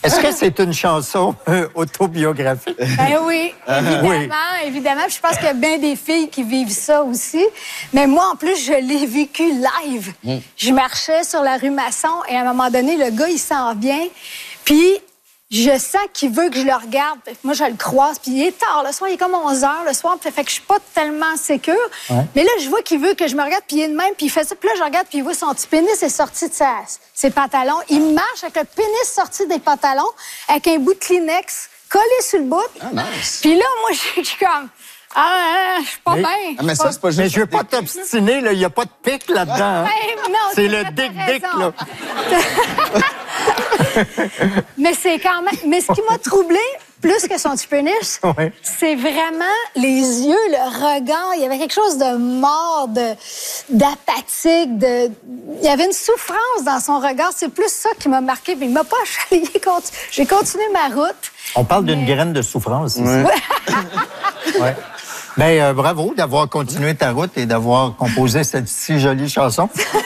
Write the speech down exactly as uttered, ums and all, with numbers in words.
Est-ce que c'est une chanson euh, autobiographique? Ben oui, évidemment, Oui. évidemment. Puis je pense qu'il y a bien des filles qui vivent ça aussi. Mais moi, en plus, je l'ai vécu live. Mm. Je marchais sur la rue Masson et à un moment donné, le gars, il s'en vient. Puis je sens qu'il veut que je le regarde. Moi, je le croise. Puis il est tard. Le soir, il est comme onze heures le soir. Fait que je suis pas tellement sécure. Ouais. Mais là, je vois qu'il veut que je me regarde. Puis il est de même. Puis il fait ça. Puis là, je regarde. Puis il voit son petit pénis est sorti de sa, ses pantalons. Il marche avec le pénis sorti des pantalons avec un bout de Kleenex collé sur le bout. Ah, nice. Puis là, moi, je suis comme... Ah, je suis pas bien. Ah, mais ça, c'est pas juste... Mais je veux pas t'obstiner, là. Il y a pas de pic là-dedans. Hein? Ben, non, c'est le dick-dick, là. Mais c'est quand même... Mais ce qui m'a troublée, plus que son petit pénis, ouais. c'est vraiment les yeux, le regard. Il y avait quelque chose de mort, de, d'apathique. De... Il y avait une souffrance dans son regard. C'est plus ça qui m'a marqué. Mais il m'a pas achalé. J'ai continué ma route. On parle mais... d'une graine de souffrance ici. Ouais. ouais. Ben, euh, bravo d'avoir continué ta route et d'avoir composé cette si jolie chanson.